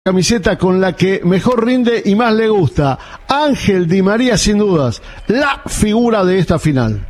Camiseta con la que mejor rinde y más le gusta. Ángel Di María, sin dudas, la figura de esta final.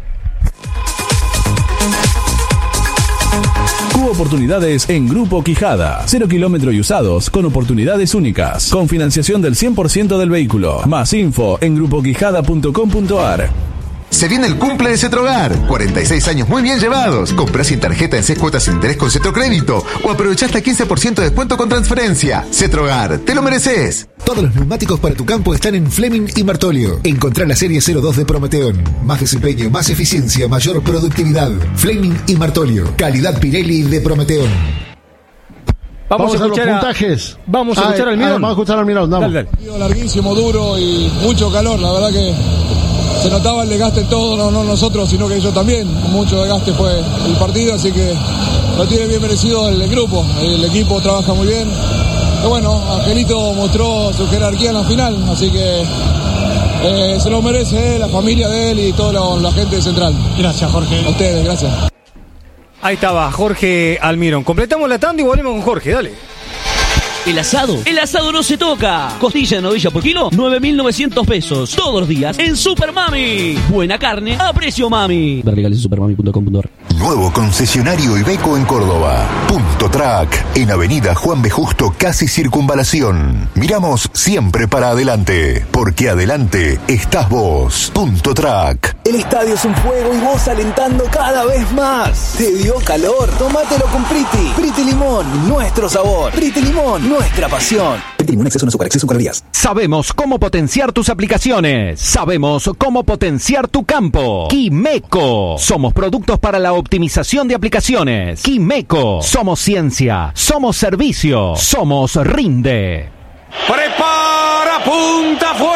Oportunidades en Grupo Quijada. 0 kilómetros y usados con oportunidades únicas. Con financiación del 100% del vehículo. Más info en grupoquijada.com.ar. Se viene el cumple de Cetrogar. 46 años muy bien llevados. Comprá sin tarjeta en 6 cuotas sin interés con Cetrocrédito. O aprovechá hasta 15% de descuento con transferencia. Cetrogar, te lo mereces. Todos los neumáticos para tu campo están en Fleming y Martolio. Encontrá la serie 02 de Prometeon. Más desempeño, más eficiencia, mayor productividad. Fleming y Martolio. Calidad Pirelli de Prometeon. Vamos a escuchar los puntajes. Vamos a escuchar al Mirón. Vamos a escuchar al Mirón. Dale. Larguísimo, duro y mucho calor. La verdad que se notaba el desgaste en todo, no nosotros, sino que ellos también. Mucho desgaste fue el partido, así que lo tiene bien merecido el grupo. El equipo trabaja muy bien. Y bueno, Angelito mostró su jerarquía en la final, así que se lo merece la familia de él y toda la gente de Central. Gracias, Jorge. A ustedes, gracias. Ahí estaba Jorge Almirón. Completamos la tanda y volvemos con Jorge, dale. El asado no se toca. Costilla de novilla por kilo, 9.900 pesos. Todos los días en Super Mami. Buena carne a precio mami. Ver legales en supermami.com.ar. Nuevo concesionario Iveco en Córdoba. Punto Track, en Avenida Juan B. Justo, casi Circunvalación. Miramos siempre para adelante, porque adelante estás vos. Punto Track. El estadio es un fuego y vos alentando cada vez más. ¿Te dio calor? Tómatelo con Priti. Priti Limón, nuestro sabor. Priti Limón, nuestra pasión. Priti Limón, exceso en azúcar, exceso en calorías. Sabemos cómo potenciar tus aplicaciones. Sabemos cómo potenciar tu campo. Quimeco. Somos productos para la optimización de aplicaciones. Quimeco. Somos ciencia. Somos servicio. Somos Rinde. Prepara, punta, fue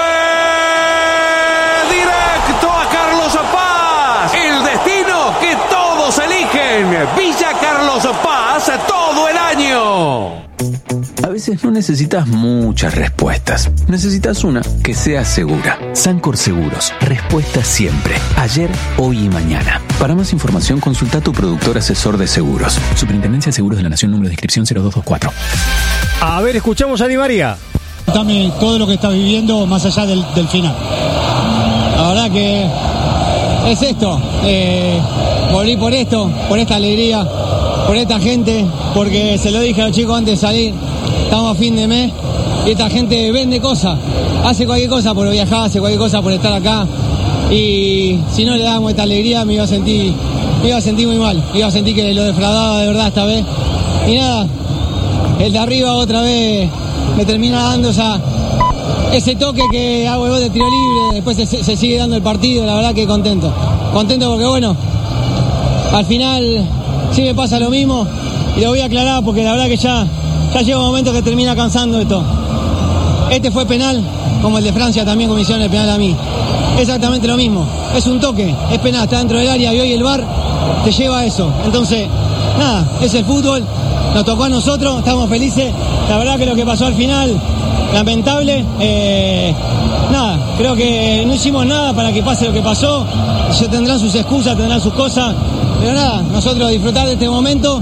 directo a Carlos Paz. El destino que todos eligen. Villa Carlos Paz todo el año. A veces no necesitas muchas respuestas. Necesitas una que sea segura. Sancor Seguros. Respuesta siempre. Ayer, hoy y mañana. Para más información, consulta a tu productor asesor de seguros. Superintendencia de Seguros de la Nación, número de inscripción 0224. A ver, escuchamos a Di María. Contame todo lo que estás viviendo más allá del final. La verdad que es esto. Volví por esto, por esta alegría, por esta gente, porque se lo dije a los chicos antes de salir. Estamos a fin de mes y esta gente vende cosas, hace cualquier cosa por viajar, hace cualquier cosa por estar acá, y si no le damos esta alegría me iba a sentir muy mal, iba a sentir que lo defraudaba de verdad esta vez. Y nada, el de arriba otra vez me termina dando ese toque que hago el gol de tiro libre, después se sigue dando el partido. La verdad que contento porque bueno, al final sí me pasa lo mismo y lo voy a aclarar porque la verdad que ya llega un momento que termina cansando esto. Este fue penal, como el de Francia también como hicieron el penal a mí. Exactamente lo mismo. Es un toque, es penal, está dentro del área y hoy el VAR te lleva a eso. Entonces, nada, es el fútbol, nos tocó a nosotros, estamos felices. La verdad que lo que pasó al final, lamentable. Nada, creo que no hicimos nada para que pase lo que pasó. Ellos tendrán sus excusas, tendrán sus cosas. Pero nada, nosotros disfrutar de este momento.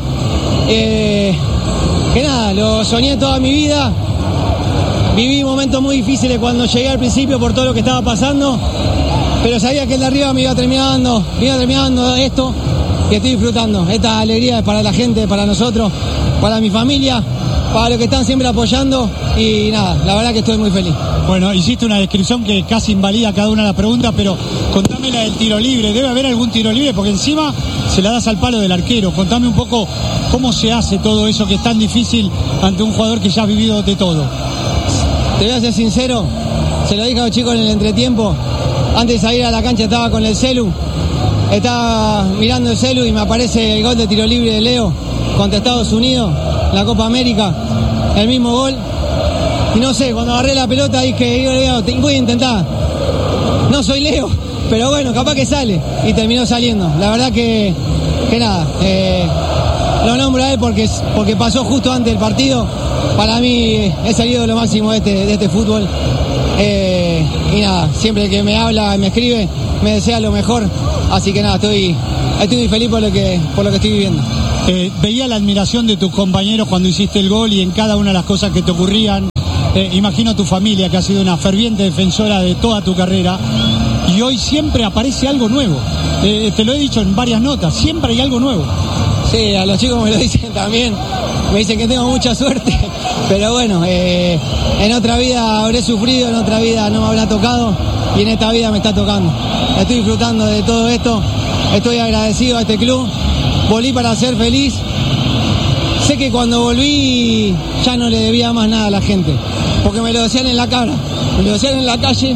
Que nada, lo soñé toda mi vida, viví momentos muy difíciles cuando llegué al principio por todo lo que estaba pasando, pero sabía que el de arriba me iba terminando esto, que estoy disfrutando. Esta alegría es para la gente, para nosotros, para mi familia, para los que están siempre apoyando y nada, la verdad que estoy muy feliz. Bueno, hiciste una descripción que casi invalida cada una de las preguntas, pero contame la del tiro libre. Debe haber algún tiro libre porque encima se la das al palo del arquero. Contame un poco cómo se hace todo eso que es tan difícil ante un jugador que ya ha vivido de todo. Te voy a ser sincero, se lo dije a los chicos en el entretiempo. Antes de salir a la cancha estaba con el celu, estaba mirando el celu y me aparece el gol de tiro libre de Leo contra Estados Unidos, la Copa América, el mismo gol. Y no sé, cuando agarré la pelota dije, voy a intentar. No soy Leo, pero bueno, capaz que sale. Y terminó saliendo. La verdad que nada, lo nombro a él porque pasó justo antes del partido. Para mí es el ídolo máximo de este fútbol. Y nada, siempre que me habla, me escribe, me desea lo mejor. Así que nada, estoy muy feliz por lo que estoy viviendo. Veía la admiración de tus compañeros cuando hiciste el gol y en cada una de las cosas que te ocurrían. Imagino a tu familia, que ha sido una ferviente defensora de toda tu carrera, y hoy siempre aparece algo nuevo. Te lo he dicho en varias notas, siempre hay algo nuevo. Sí, a los chicos me lo dicen también, me dicen que tengo mucha suerte, pero bueno, en otra vida habré sufrido, en otra vida no me habrá tocado, y en esta vida me está tocando. Estoy disfrutando de todo esto, estoy agradecido a este club, volví para ser feliz. Sé que cuando volví ya no le debía más nada a la gente, porque me lo decían en la cara, me lo decían en la calle,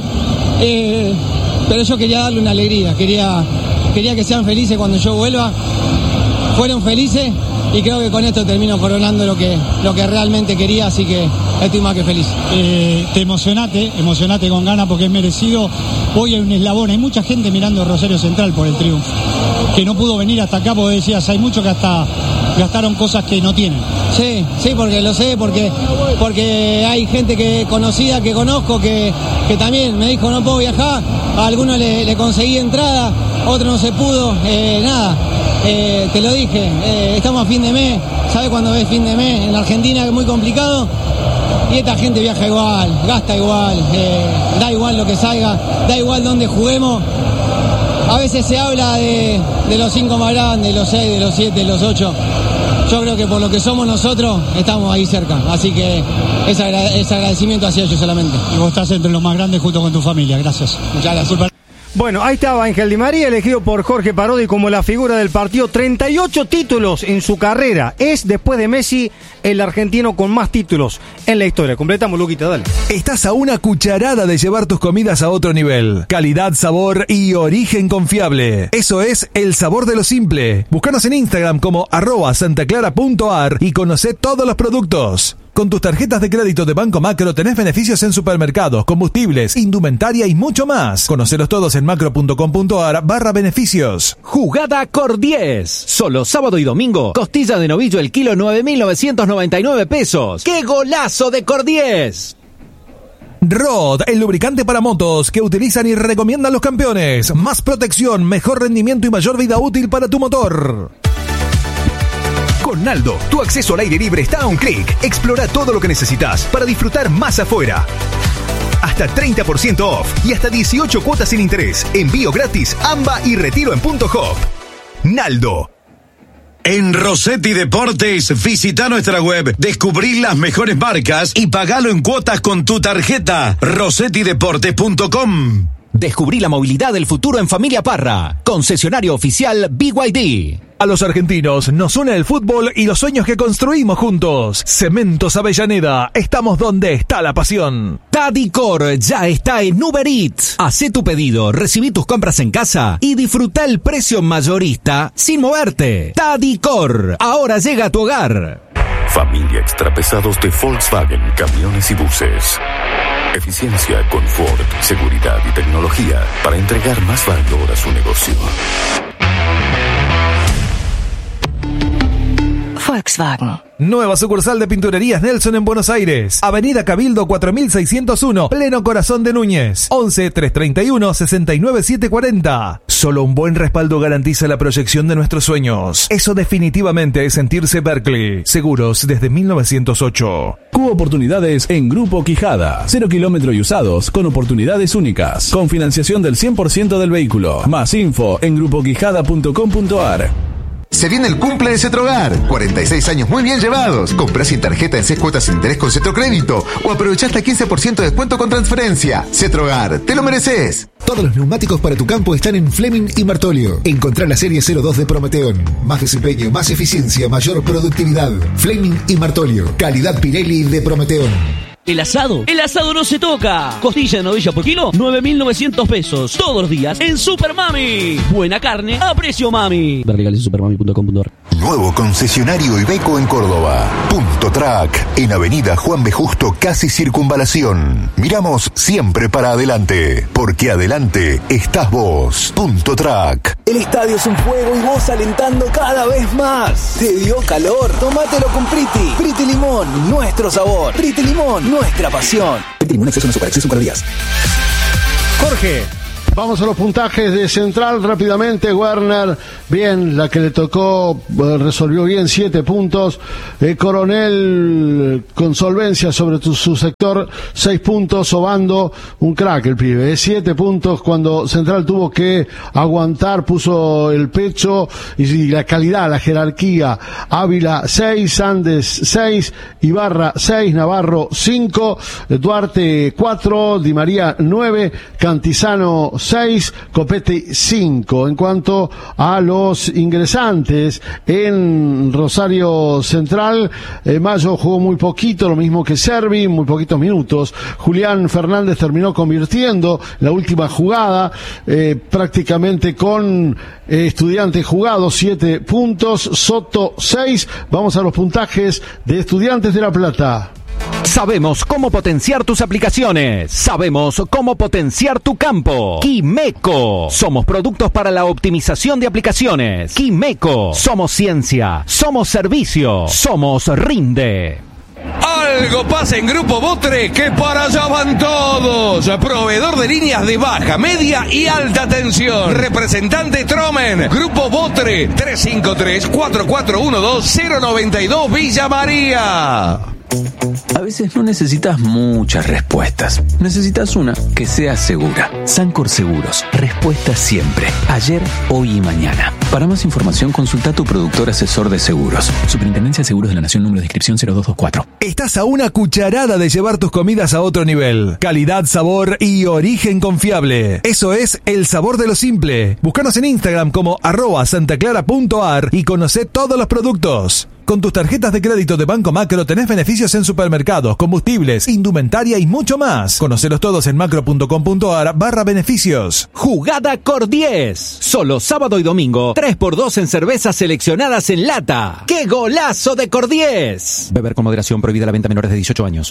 pero yo quería darle una alegría, quería que sean felices cuando yo vuelva. Fueron felices y creo que con esto termino coronando lo que realmente quería, así que estoy más que feliz. Te emocionate con ganas porque es merecido. Hoy hay un eslabón, hay mucha gente mirando Rosario Central por el triunfo, que no pudo venir hasta acá porque decías, hay muchos que hasta gastaron cosas que no tienen. Sí, porque lo sé, porque hay gente conocida que conozco que también me dijo no puedo viajar, a algunos le conseguí entrada, otro no se pudo, nada. Te lo dije, estamos a fin de mes, ¿sabes cuándo es fin de mes? En Argentina es muy complicado y esta gente viaja igual, gasta igual, da igual lo que salga, da igual dónde juguemos. A veces se habla de los 5 más grandes, de los 6, de los 7, de los 8. Yo creo que por lo que somos nosotros estamos ahí cerca, así que es agradecimiento hacia ellos solamente. Y vos estás entre los más grandes junto con tu familia, gracias. Muchas gracias. Bueno, ahí estaba Ángel Di María, elegido por Jorge Parodi como la figura del partido. 38 títulos en su carrera. Es, después de Messi, el argentino con más títulos en la historia. Completamos, Luquita, dale. Estás a una cucharada de llevar tus comidas a otro nivel. Calidad, sabor y origen confiable. Eso es el sabor de lo simple. Búscanos en Instagram como @santaclara.ar y conocé todos los productos. Con tus tarjetas de crédito de Banco Macro tenés beneficios en supermercados, combustibles, indumentaria y mucho más. Conocelos todos en macro.com.ar/beneficios. Jugada Cor 10. Solo sábado y domingo. Costilla de novillo el kilo 9.999 pesos. ¡Qué golazo de Cor 10! Rod, el lubricante para motos que utilizan y recomiendan los campeones. Más protección, mejor rendimiento y mayor vida útil para tu motor. Con Naldo, tu acceso al aire libre está a un clic. Explora todo lo que necesitas para disfrutar más afuera. Hasta 30% off y hasta 18 cuotas sin interés. Envío gratis, AMBA y retiro en Punto Hop. Naldo. En Rossetti Deportes, visita nuestra web, descubrí las mejores marcas y pagalo en cuotas con tu tarjeta. rossettideportes.com. Descubrí la movilidad del futuro en Familia Parra. Concesionario oficial BYD. A los argentinos nos une el fútbol y los sueños que construimos juntos. Cementos Avellaneda, estamos donde está la pasión. Tadicor ya está en Uber Eats. Hacé tu pedido, recibí tus compras en casa y disfruta el precio mayorista sin moverte. Tadicor, ahora llega a tu hogar. Familia Extrapesados de Volkswagen, camiones y buses. Eficiencia, confort, seguridad y tecnología para entregar más valor a su negocio. Volkswagen. Nueva sucursal de Pinturerías Nelson en Buenos Aires. Avenida Cabildo 4601, pleno corazón de Núñez. 11 331 69 740. Solo un buen respaldo garantiza la proyección de nuestros sueños. Eso definitivamente es sentirse Berkeley. Seguros desde 1908. Cubo oportunidades en Grupo Quijada. 0 kilómetros y usados con oportunidades únicas. Con financiación del 100% del vehículo. Más info en grupoquijada.com.ar. Se viene el cumple de Cetrogar. 46 años muy bien llevados. Comprá sin tarjeta en 6 cuotas sin interés con Cetrocrédito o aprovechá hasta 15% de descuento con transferencia. Cetrogar, te lo mereces. Todos los neumáticos para tu campo están en Fleming y Martolio. Encontrá la serie 02 de Prometeón. Más desempeño, más eficiencia, mayor productividad. Fleming y Martolio. Calidad Pirelli de Prometeón. El asado no se toca. Costilla de novilla por kilo, 9.900 pesos. Todos los días en Super Mami. Buena carne a precio mami. Ver legales en supermami.com.ar. Nuevo concesionario Iveco en Córdoba. Punto Track, en Avenida Juan B. Justo, casi Circunvalación. Miramos siempre para adelante, porque adelante estás vos. Punto Track. El estadio es un fuego y vos alentando cada vez más. ¿Te dio calor? Tómatelo con Priti. Priti Limón, nuestro sabor. Priti Limón, nuestra pasión. Priti Limón, exceso no supera, exceso para días. Jorge, Vamos a los puntajes de Central rápidamente. Werner, bien, la que le tocó, resolvió bien, 7 puntos. Coronel, con solvencia sobre su sector, 6 puntos. Obando, un crack el pibe, 7 puntos cuando Central tuvo que aguantar, puso el pecho y la calidad, la jerarquía. Ávila, 6, Andes, 6, Ibarra, 6, Navarro, 5, Duarte, 4, Di María, 9, Cantizano, 6, Copete 5. En cuanto a los ingresantes en Rosario Central, Mayo jugó muy poquito, lo mismo que Servi, muy poquitos minutos. Julián Fernández terminó convirtiendo la última jugada, prácticamente con Estudiantes jugados, 7 puntos. Soto, 6. Vamos a los puntajes de Estudiantes de La Plata. Sabemos cómo potenciar tus aplicaciones. Sabemos cómo potenciar tu campo. Quimeco. Somos productos para la optimización de aplicaciones. Quimeco. Somos ciencia. Somos servicio. Somos Rinde. Algo pasa en Grupo Botre, que para allá van todos. Proveedor de líneas de baja, media y alta tensión. Representante Tromen. Grupo Botre, 353-4412-092 Villa María. A veces no necesitas muchas respuestas. Necesitas una que sea segura. Sancor Seguros. Respuesta siempre. Ayer, hoy y mañana. Para más información, consulta a tu productor asesor de seguros. Superintendencia de Seguros de la Nación, número de inscripción 0224. Estás a una cucharada de llevar tus comidas a otro nivel. Calidad, sabor y origen confiable. Eso es el sabor de lo simple. Búscanos en Instagram como @santaclara.ar y conocé todos los productos. Con tus tarjetas de crédito de Banco Macro tenés beneficios en supermercados, combustibles, indumentaria y mucho más. Conocelos todos en macro.com.ar/beneficios. Jugada Cor 10. Solo sábado y domingo, 3x2 en cervezas seleccionadas en lata. ¡Qué golazo de Cor 10! Beber con moderación, prohibida la venta a menores de 18 años.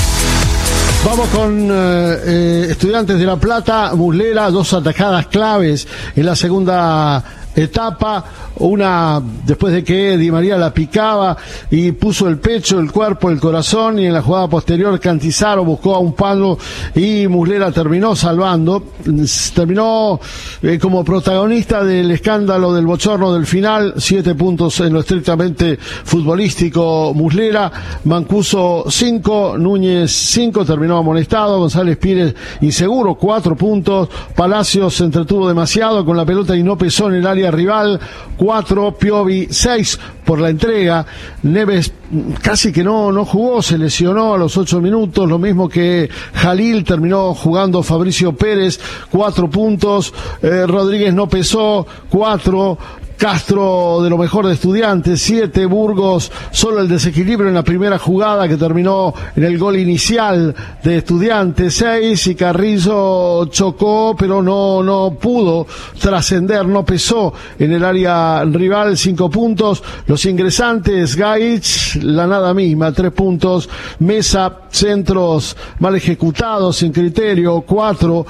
Vamos con Estudiantes de La Plata. Muslera, 2 atajadas claves en la segunda etapa. Una después de que Di María la picaba y puso el pecho, el cuerpo, el corazón, y en la jugada posterior Cantizaro buscó a un palo y Muslera terminó salvando. Terminó como protagonista del escándalo del bochorno del final. 7 puntos en lo estrictamente futbolístico Muslera. Mancuso 5, Núñez 5, terminó amonestado. González Pires inseguro, 4 puntos. Palacios se entretuvo demasiado con la pelota y no pesó en el área rival, 4. Piovi 6 por la entrega. Neves casi que no jugó, se lesionó a los 8 minutos, lo mismo que Jalil. Terminó jugando Fabricio Pérez, 4 puntos. Rodríguez no pesó, 4. Castro, de lo mejor de Estudiantes, 7. Burgos, solo el desequilibrio en la primera jugada que terminó en el gol inicial de Estudiantes, 6. Y Carrillo chocó, pero no pudo trascender, no pesó en el área rival, 5 puntos. Los ingresantes, Gaich, la nada misma, 3 puntos. Mesa, centros mal ejecutados, sin criterio, 4.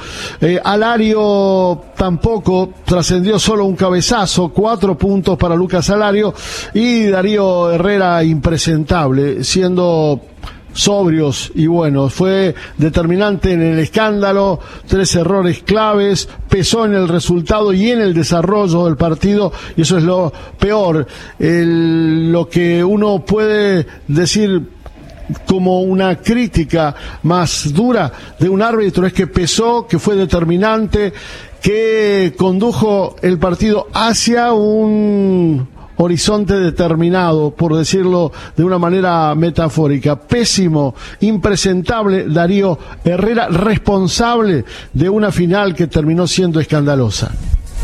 Alario tampoco trascendió, solo un cabezazo, 4 puntos para Lucas Alario. Y Darío Herrera impresentable, siendo sobrios y buenos. Fue determinante en el escándalo, 3 errores claves, pesó en el resultado y en el desarrollo del partido, y eso es lo peor. Lo que uno puede decir como una crítica más dura de un árbitro es que pesó, que fue determinante, que condujo el partido hacia un horizonte determinado, por decirlo de una manera metafórica. Pésimo, impresentable Darío Herrera, responsable de una final que terminó siendo escandalosa.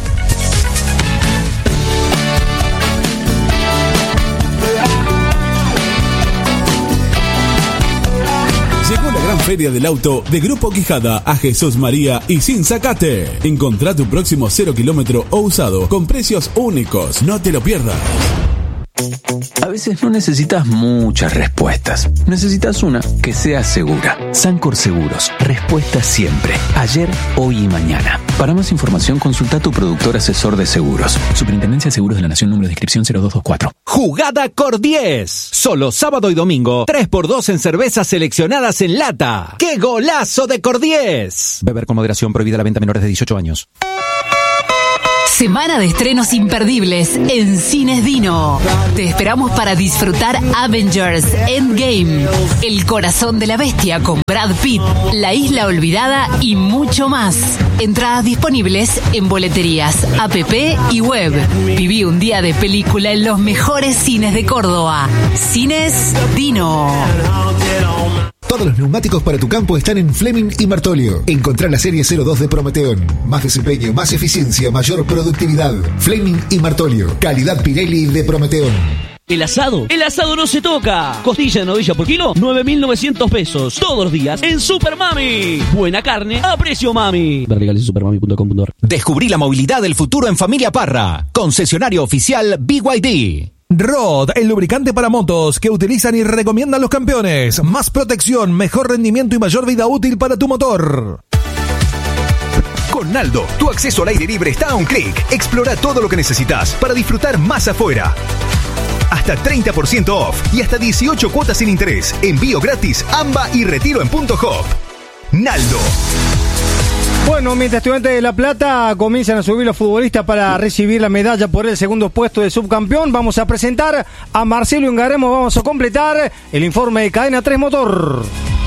Llegó la gran feria del auto de Grupo Quijada a Jesús María y sin sacate. Encontrá tu próximo 0 kilómetro o usado con precios únicos. No te lo pierdas. A veces no necesitas muchas respuestas. Necesitas una que sea segura. Sancor Seguros. Respuesta siempre. Ayer, hoy y mañana. Para más información, consulta a tu productor asesor de seguros. Superintendencia de Seguros de la Nación, número de inscripción 0224. Jugada Cor10. Solo sábado y domingo, 3x2 en cervezas seleccionadas en lata. ¡Qué golazo de Cor10! Beber con moderación, prohibida la venta a menores de 18 años. Semana de estrenos imperdibles en Cines Dino. Te esperamos para disfrutar Avengers Endgame, El corazón de la bestia con Brad Pitt, La isla olvidada y mucho más. Entradas disponibles en boleterías, app y web. Viví un día de película en los mejores cines de Córdoba. Cines Dino. Todos los neumáticos para tu campo están en Fleming y Martolio. Encontrá la serie 02 de Prometeón. Más desempeño, más eficiencia, mayor productividad. Fleming y Martolio. Calidad Pirelli de Prometeón. El asado no se toca. Costilla de novilla por kilo, 9.900 pesos. Todos los días en Super Mami. Buena carne a precio mami. Ver legales en supermami.com.ar. Descubrí la movilidad del futuro en Familia Parra. Concesionario oficial BYD. Rod, el lubricante para motos que utilizan y recomiendan los campeones. Más protección, mejor rendimiento y mayor vida útil para tu motor. Con Naldo, tu acceso al aire libre está a un clic. Explora todo lo que necesitas para disfrutar más afuera. Hasta 30% off y hasta 18 cuotas sin interés. Envío gratis, AMBA y retiro en Punto Hop. Naldo. Bueno, mientras Estudiantes de La Plata comienzan a subir los futbolistas para recibir la medalla por el segundo puesto de subcampeón, vamos a presentar a Marcelo Ingaremo. Vamos a completar el informe de Cadena 3 Motor.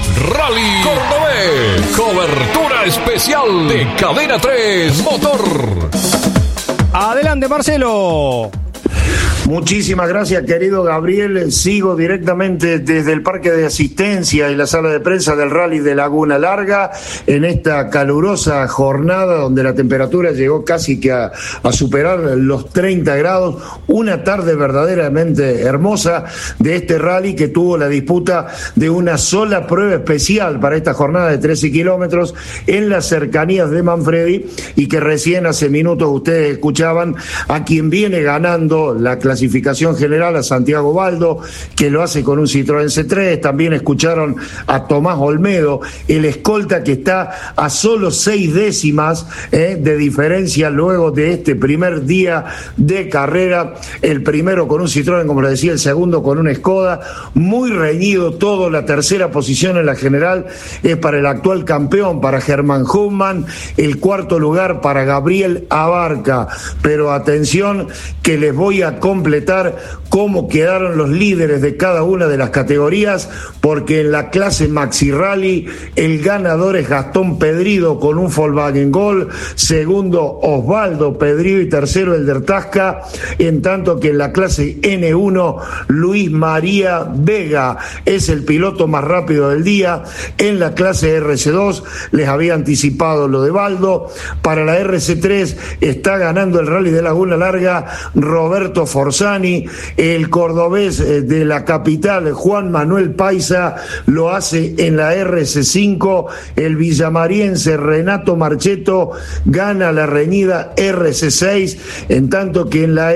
Rally Cordobés, cobertura especial de Cadena 3 Motor. Adelante, Marcelo. Muchísimas gracias, querido Gabriel. Sigo directamente desde el Parque de Asistencia y la sala de prensa del Rally de Laguna Larga en esta calurosa jornada donde la temperatura llegó casi que a superar los 30 grados. Una tarde verdaderamente hermosa de este rally que tuvo la disputa de una sola prueba especial para esta jornada de 13 kilómetros en las cercanías de Manfredi y que recién hace minutos ustedes escuchaban a quien viene ganando la clasificación general, a Santiago Baldo, que lo hace con un Citroën C3. También escucharon a Tomás Olmedo, el escolta que está a solo 6 décimas de diferencia luego de este primer día de carrera. El primero con un Citroën, como les decía, el segundo con un Skoda. Muy reñido todo. La tercera posición en la general es para el actual campeón, para Germán Hummán. El cuarto lugar para Gabriel Abarca. Pero atención, que les voy a completar cómo quedaron los líderes de cada una de las categorías, porque en la clase Maxi Rally el ganador es Gastón Pedrido con un Volkswagen Gol, segundo Osvaldo Pedrido y tercero el Dertasca, en tanto que en la clase N1 Luis María Vega es el piloto más rápido del día. En la clase RC2 les había anticipado lo de Baldo. Para la RC3 está ganando el Rally de Laguna Larga Roberto Forzani. El cordobés de la capital, Juan Manuel Paisa, lo hace en la RC5. El villamariense Renato Marchetto gana la reñida RC6, en tanto que en la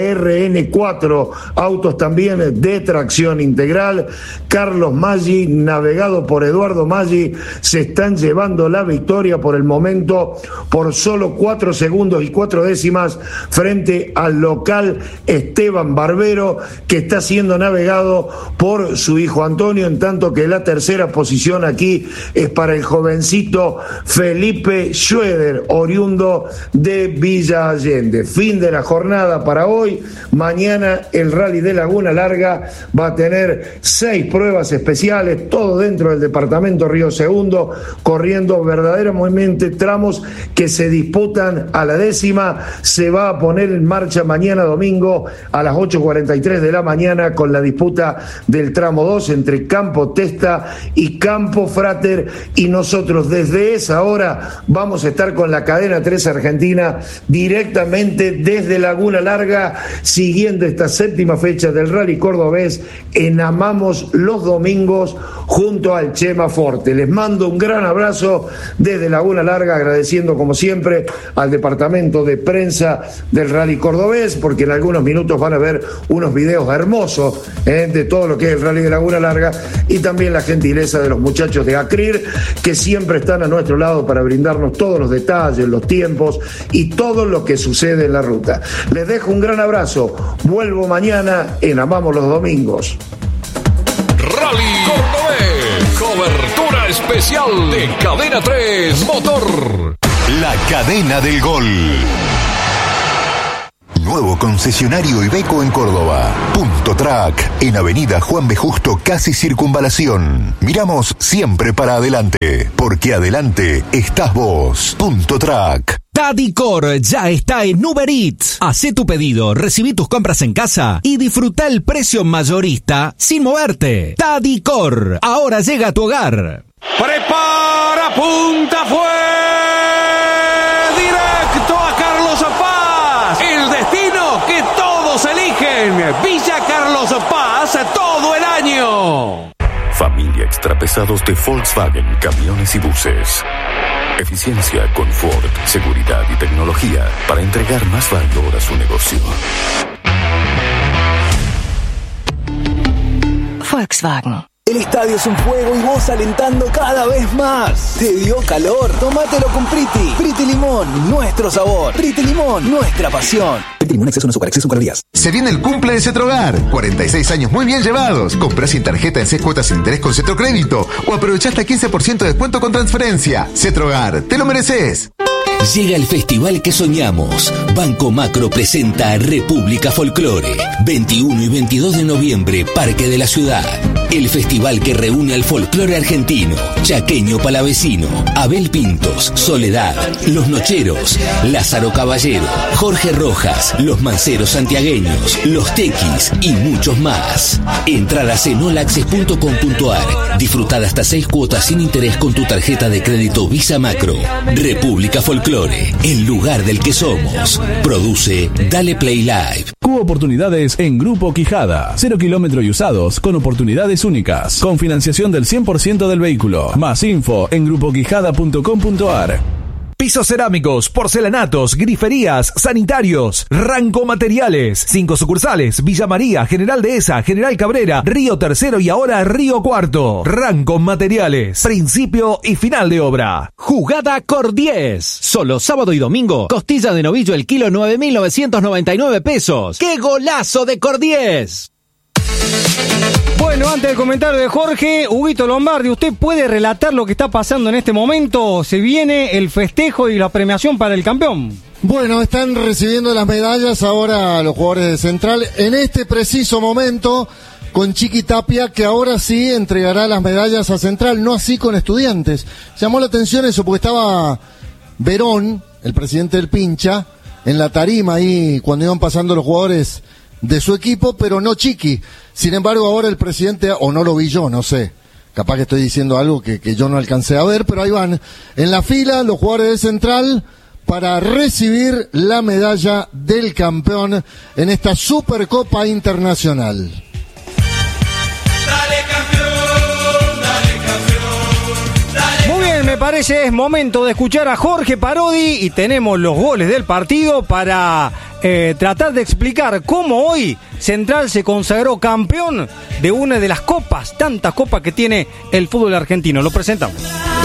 RN4, autos también de tracción integral, Carlos Maggi, navegado por Eduardo Maggi, se están llevando la victoria por el momento por solo 4 segundos y 4 décimas frente al local Esteban Barbero, que está siendo navegado por su hijo Antonio, en tanto que la tercera posición aquí es para el jovencito Felipe Schroeder, oriundo de Villa Allende. Fin de la jornada para hoy. Mañana el Rally de Laguna Larga va a tener 6 pruebas especiales, todo dentro del departamento Río Segundo, corriendo verdaderamente tramos que se disputan a la décima. Se va a poner en marcha mañana domingo a las 8:43 de la mañana con la disputa del tramo 2 entre Campo Testa y Campo Frater, y nosotros desde esa hora vamos a estar con la cadena 3 Argentina directamente desde Laguna Larga siguiendo esta 7ª fecha del Rally Cordobés en Amamos los domingos junto al Chema Forte. Les mando un gran abrazo desde Laguna Larga, agradeciendo como siempre al departamento de prensa del Rally Cordobés, porque en algunos minutos minutos van a ver unos videos hermosos de todo lo que es el Rally de Laguna Larga, y también la gentileza de los muchachos de ACRIR, que siempre están a nuestro lado para brindarnos todos los detalles, los tiempos y todo lo que sucede en la ruta. Les dejo un gran abrazo. Vuelvo mañana en Amamos los Domingos. Rally Cordobés, cobertura especial de Cadena 3 Motor. La cadena del gol. Nuevo concesionario Iveco en Córdoba. Punto Track, en Avenida Juan B. Justo, casi Circunvalación. Miramos siempre para adelante, porque adelante estás vos. Punto Track. Tadicor ya está en Uber Eats. Hacé tu pedido, recibí tus compras en casa y disfruta el precio mayorista sin moverte. Tadicor, ahora llega a tu hogar. Prepara, punta, fue directo a Carlos Paz. El destino que todos eligen. Villa Carlos Paz todo el año. Familia Extrapesados de Volkswagen, camiones y buses. Eficiencia, confort, seguridad y tecnología para entregar más valor a su negocio. Volkswagen. El estadio es un fuego y vos alentando cada vez más. ¿Te dio calor? Tómatelo con Priti. Priti Limón, nuestro sabor. Priti Limón, nuestra pasión. Priti Limón, exceso en azúcar, exceso en calorías. Se viene el cumple de Cetrogar. 46 años muy bien llevados. Comprá sin tarjeta en 6 cuotas sin interés con Cetrocrédito o aprovechá hasta 15% de descuento con transferencia. Cetrogar, te lo mereces. Llega el festival que soñamos. Banco Macro presenta República Folclore. 21 y 22 de noviembre, Parque de la Ciudad. El festival que reúne al folclore argentino, chaqueño palavecino, Abel Pintos, Soledad, Los Nocheros, Lázaro Caballero, Jorge Rojas, Los Manceros Santiagueños, Los Tequis y muchos más. Entradas en olaccess.com.ar. Disfrutar hasta 6 cuotas sin interés con tu tarjeta de crédito Visa Macro. República Folclore, el lugar del que somos. Produce Dale Play Live. Cubo Oportunidades en Grupo Quijada. 0 kilómetros y usados con oportunidades únicas. Con financiación del 100% del vehículo. Más info en grupoquijada.com.ar. Pisos cerámicos, porcelanatos, griferías, sanitarios, Ranco Materiales. 5 sucursales: Villa María, General Dehesa, General Cabrera, Río Tercero y ahora Río Cuarto. Ranco Materiales, principio y final de obra. Jugada Cordies. Solo sábado y domingo. Costilla de novillo el kilo 9.999 pesos. ¡Qué golazo de Cordies! Bueno, antes del comentario de Jorge, Huguito Lombardi, ¿usted puede relatar lo que está pasando en este momento? Se viene el festejo y la premiación para el campeón. Bueno, están recibiendo las medallas ahora los jugadores de Central en este preciso momento con Chiqui Tapia, que ahora sí entregará las medallas a Central, no así con Estudiantes. Llamó la atención eso porque estaba Verón, el presidente del Pincha, en la tarima ahí cuando iban pasando los jugadores de su equipo, pero no Chiqui. Sin embargo, ahora el presidente, o no lo vi yo, no sé, capaz que estoy diciendo algo que yo no alcancé a ver, pero ahí van en la fila los jugadores de Central para recibir la medalla del campeón en esta Supercopa Internacional. Muy bien, me parece es momento de escuchar a Jorge Parodi y tenemos los goles del partido para tratar de explicar cómo hoy Central se consagró campeón de una de las copas, tantas copas que tiene el fútbol argentino. Lo presentamos.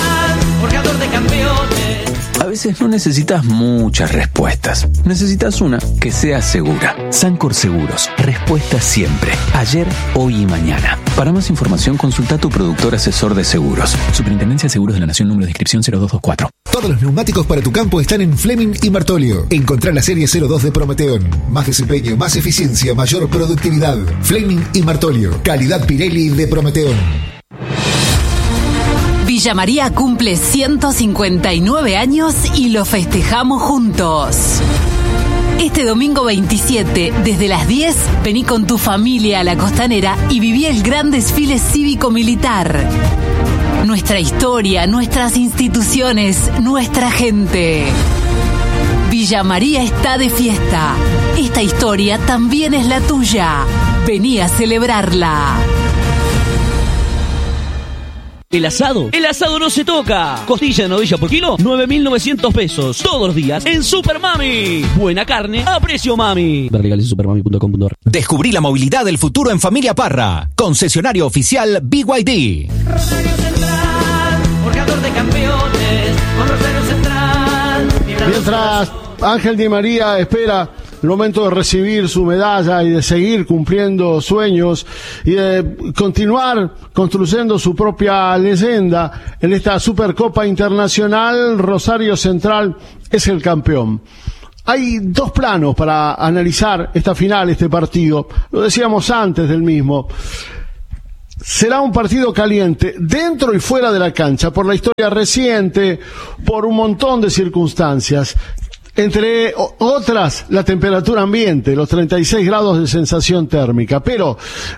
A veces no necesitas muchas respuestas. Necesitas una que sea segura. Sancor Seguros. Respuesta siempre. Ayer, hoy y mañana. Para más información, consulta a tu productor asesor de seguros. Superintendencia de Seguros de la Nación, número de inscripción 0224. Todos los neumáticos para tu campo están en Fleming y Martolio. Encontrá la serie 02 de Prometeón. Más desempeño, más eficiencia, mayor productividad. Fleming y Martolio. Calidad Pirelli de Prometeón. Villa María cumple 159 años y lo festejamos juntos. Este domingo 27, desde las 10, vení con tu familia a la Costanera y viví el gran desfile cívico-militar. Nuestra historia, nuestras instituciones, nuestra gente. Villa María está de fiesta. Esta historia también es la tuya. Vení a celebrarla. ¿El asado? El asado no se toca. Costilla de novilla por kilo, 9.900 pesos. Todos los días en Super Mami. Buena carne a precio mami. Ver legales en supermami.com.ar. Descubrí la movilidad del futuro en Familia Parra. Concesionario oficial BYD. Rosario Central, forjador de campeones. Con Rosario Central. Mientras Ángel Di María espera el momento de recibir su medalla y de seguir cumpliendo sueños y de continuar construyendo su propia leyenda en esta Supercopa Internacional, Rosario Central es el campeón. Hay dos planos para analizar esta final, este partido. Lo decíamos antes del mismo. Será un partido caliente dentro y fuera de la cancha por la historia reciente, por un montón de circunstancias. Entre otras, la temperatura ambiente, los 36 grados de sensación térmica. Pero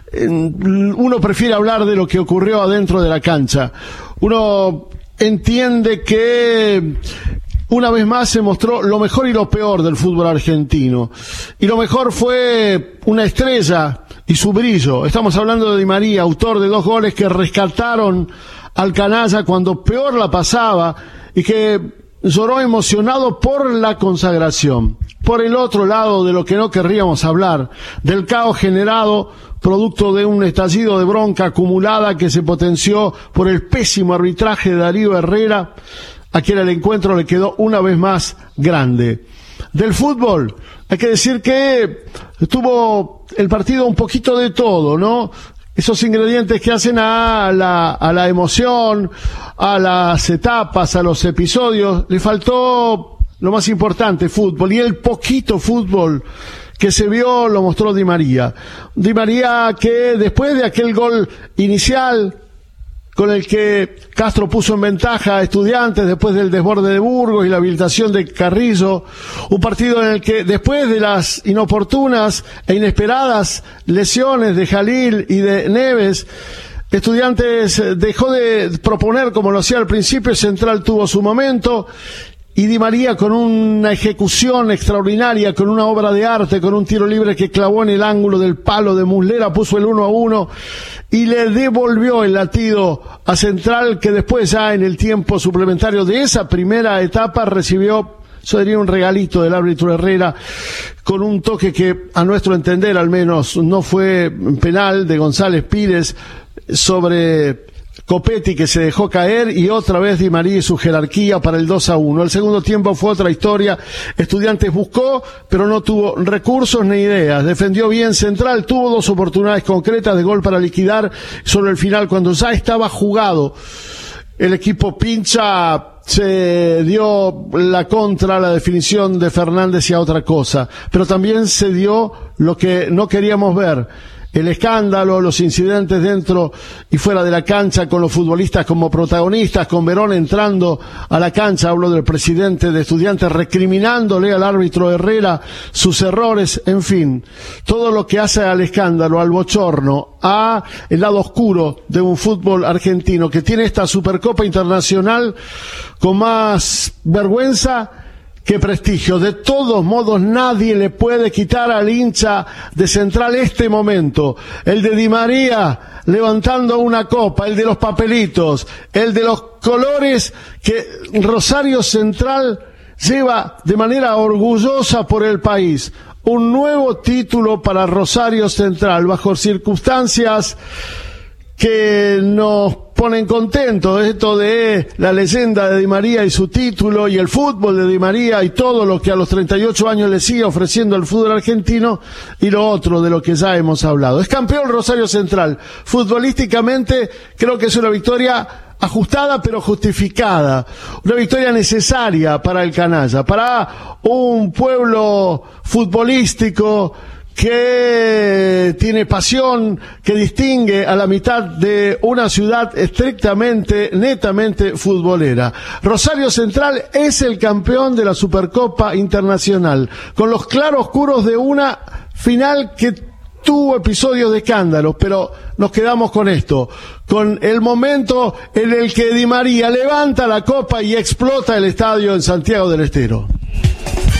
uno prefiere hablar de lo que ocurrió adentro de la cancha. Uno entiende que una vez más se mostró lo mejor y lo peor del fútbol argentino. Y lo mejor fue una estrella y su brillo. Estamos hablando de Di María, autor de 2 goles que rescataron al canalla cuando peor la pasaba y que lloró emocionado por la consagración. Por el otro lado de lo que no querríamos hablar, del caos generado producto de un estallido de bronca acumulada que se potenció por el pésimo arbitraje de Darío Herrera, a quien el encuentro le quedó una vez más grande. Del fútbol, hay que decir que tuvo el partido un poquito de todo, ¿no? Esos ingredientes que hacen a la emoción, a las etapas, a los episodios. Le faltó lo más importante, fútbol. Y el poquito fútbol que se vio lo mostró Di María. Di María que después de aquel gol inicial con el que Castro puso en ventaja a Estudiantes después del desborde de Burgos y la habilitación de Carrillo, un partido en el que después de las inoportunas e inesperadas lesiones de Jalil y de Neves, Estudiantes dejó de proponer como lo hacía al principio, Central tuvo su momento, y Di María con una ejecución extraordinaria, con una obra de arte, con un tiro libre que clavó en el ángulo del palo de Muslera, puso el 1-1 y le devolvió el latido a Central, que después ya en el tiempo suplementario de esa primera etapa recibió, yo diría, un regalito del árbitro Herrera con un toque que a nuestro entender al menos no fue penal de González Pires sobre Copetti, que se dejó caer, y otra vez Di María y su jerarquía para el 2-1. El segundo tiempo fue otra historia. Estudiantes buscó, pero no tuvo recursos ni ideas. Defendió bien Central, tuvo 2 oportunidades concretas de gol para liquidar sobre el final, cuando ya estaba jugado. El equipo pincha se dio la contra, la definición de Fernández y a otra cosa. Pero también se dio lo que no queríamos ver. El escándalo, los incidentes dentro y fuera de la cancha con los futbolistas como protagonistas, con Verón entrando a la cancha, hablo del presidente de Estudiantes, recriminándole al árbitro Herrera sus errores, en fin, todo lo que hace al escándalo, al bochorno, a el lado oscuro de un fútbol argentino que tiene esta Supercopa Internacional con más vergüenza que prestigio. De todos modos, nadie le puede quitar al hincha de Central este momento. El de Di María levantando una copa, el de los papelitos, el de los colores que Rosario Central lleva de manera orgullosa por el país. Un nuevo título para Rosario Central, bajo circunstancias que nos ponen contentos, esto de la leyenda de Di María y su título, y el fútbol de Di María y todo lo que a los 38 años le sigue ofreciendo el fútbol argentino, y lo otro de lo que ya hemos hablado. Es campeón Rosario Central. Futbolísticamente creo que es una victoria ajustada pero justificada, una victoria necesaria para el canalla, para un pueblo futbolístico que tiene pasión, que distingue a la mitad de una ciudad estrictamente, netamente futbolera. Rosario Central es el campeón de la Supercopa Internacional, con los claroscuros de una final que tuvo episodios de escándalo, pero nos quedamos con esto, con el momento en el que Di María levanta la copa y explota el estadio en Santiago del Estero.